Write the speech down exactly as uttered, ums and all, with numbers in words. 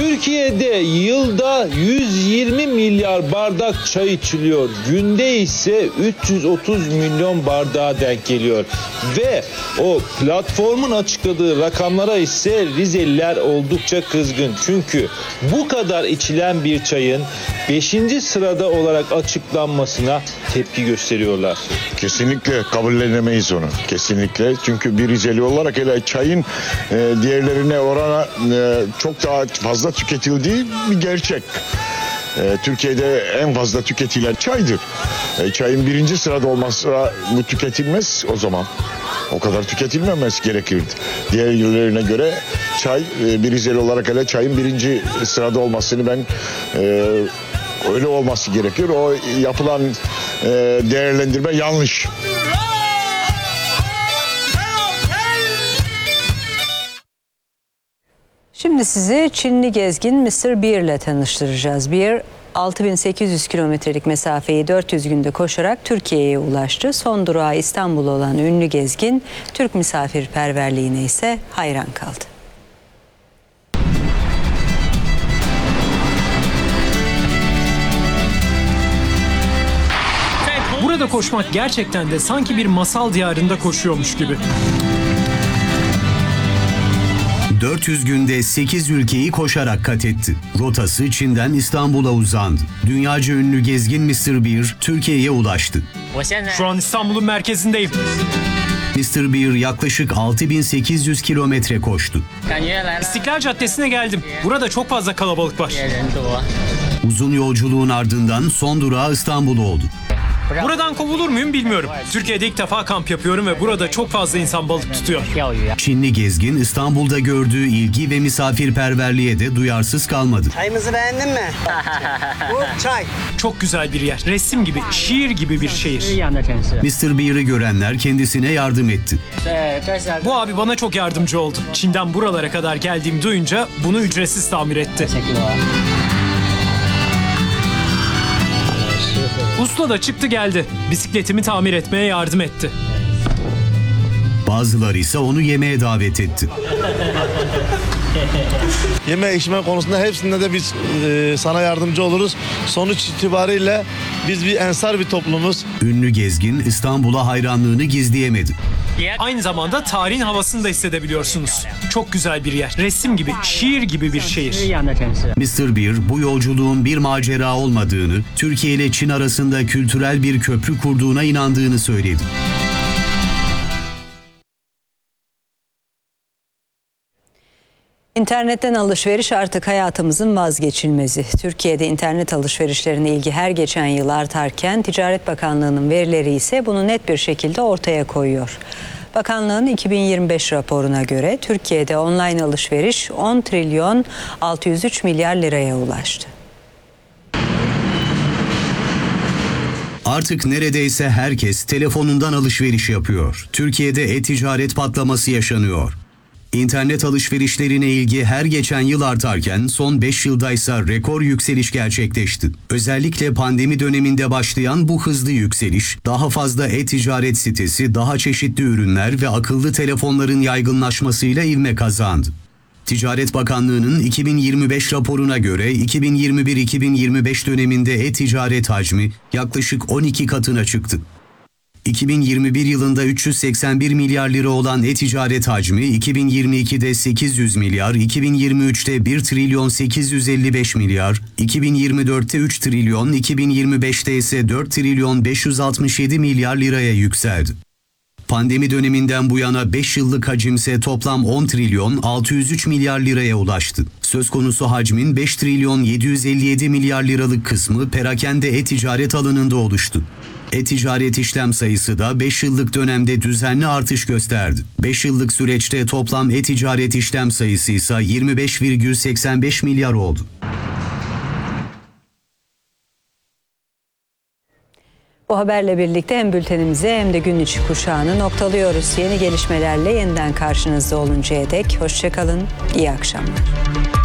Türkiye'de yılda yüz yirmi milyar bardak çay içiliyor. Günde ise üç yüz otuz milyon bardağa denk geliyor. Ve o platformun açıkladığı rakamlara ise Rizeliler oldukça kızgın. Çünkü bu kadar içilen bir çayın beşinci sırada olarak açıklanmasına tepki gösteriyorlar. Kesinlikle kabullenemeyiz onu. Kesinlikle. Çünkü bir Rizeli olarak hele çayın e, diğerlerine orana e, çok daha fazla tüketildiği bir gerçek. E, Türkiye'de en fazla tüketilen çaydır. E, çayın birinci sırada olmazsa bu tüketilmez o zaman. O kadar tüketilmemesi gerekirdi. Diğer illerine göre çay, e, bir Rizeli olarak hele çayın birinci sırada olmasını ben e, öyle olması gerekiyor. O yapılan e, değerlendirme yanlış. Şimdi sizi Çinli gezgin mister Beer ile tanıştıracağız. Beer altı bin sekiz yüz kilometrelik mesafeyi dört yüz günde koşarak Türkiye'ye ulaştı. Son durağı İstanbul olan ünlü gezgin Türk misafirperverliğine ise hayran kaldı. Burada koşmak gerçekten de sanki bir masal diyarında koşuyormuş gibi. dört yüz günde sekiz ülkeyi koşarak kat etti. Rotası Çin'den İstanbul'a uzandı. Dünyaca ünlü gezgin mister Beer Türkiye'ye ulaştı. Şu an İstanbul'un merkezindeyim. mister Beer yaklaşık altı bin sekiz yüz kilometre koştu. İstiklal Caddesi'ne geldim. Burada çok fazla kalabalık var. Uzun yolculuğun ardından son durağı İstanbul oldu. Buradan kovulur muyum bilmiyorum. Türkiye'de ilk defa kamp yapıyorum ve burada çok fazla insan balık tutuyor. Çinli gezgin İstanbul'da gördüğü ilgi ve misafirperverliğe de duyarsız kalmadı. Çayımızı beğendin mi? Bu çay. Çok güzel bir yer. Resim gibi, şiir gibi bir şehir. mister Beer'i görenler kendisine yardım etti. Bu abi bana çok yardımcı oldu. Çin'den buralara kadar geldiğimi duyunca bunu ücretsiz tamir etti. Usta da çıktı geldi. Bisikletimi tamir etmeye yardım etti. Bazıları ise onu yemeğe davet etti. Yeme içme konusunda hepsinde de biz e, sana yardımcı oluruz. Sonuç itibariyle biz bir ensar bir toplumuz. Ünlü gezgin İstanbul'a hayranlığını gizleyemedi. Aynı zamanda tarihin havasını da hissedebiliyorsunuz. Çok güzel bir yer. Resim gibi, şiir gibi bir şehir. mister Beer bu yolculuğun bir macera olmadığını, Türkiye ile Çin arasında kültürel bir köprü kurduğuna inandığını söyledi. İnternetten alışveriş artık hayatımızın vazgeçilmezi. Türkiye'de internet alışverişlerine ilgi her geçen yıl artarken Ticaret Bakanlığı'nın verileri ise bunu net bir şekilde ortaya koyuyor. Bakanlığın iki bin yirmi beş raporuna göre Türkiye'de online alışveriş on trilyon altı yüz üç milyar liraya ulaştı. Artık neredeyse herkes telefonundan alışveriş yapıyor. Türkiye'de e-ticaret patlaması yaşanıyor. İnternet alışverişlerine ilgi her geçen yıl artarken son beş yılda ise rekor yükseliş gerçekleşti. Özellikle pandemi döneminde başlayan bu hızlı yükseliş, daha fazla e-ticaret sitesi, daha çeşitli ürünler ve akıllı telefonların yaygınlaşmasıyla ivme kazandı. Ticaret Bakanlığı'nın iki bin yirmi beş raporuna göre iki bin yirmi bir iki bin yirmi beş döneminde e-ticaret hacmi yaklaşık on iki katına çıktı. iki bin yirmi bir yılında üç yüz seksen bir milyar lira olan e-ticaret hacmi iki bin yirmi ikide sekiz yüz milyar, iki bin yirmi üçte bir trilyon sekiz yüz elli beş milyar, iki bin yirmi dörtte üç trilyon, iki bin yirmi beşte ise dört trilyon beş yüz altmış yedi milyar liraya yükseldi. Pandemi döneminden bu yana beş yıllık hacimse toplam on trilyon altı yüz üç milyar liraya ulaştı. Söz konusu hacmin beş trilyon yedi yüz elli yedi milyar liralık kısmı perakende e-ticaret alanında oluştu. E-ticaret işlem sayısı da beş yıllık dönemde düzenli artış gösterdi. beş yıllık süreçte toplam e-ticaret işlem sayısı ise yirmi beş virgül seksen beş milyar oldu. Bu haberle birlikte hem bültenimizi hem de gün içi kuşağını noktalıyoruz. Yeni gelişmelerle yeniden karşınızda oluncaya dek hoşça kalın, iyi akşamlar.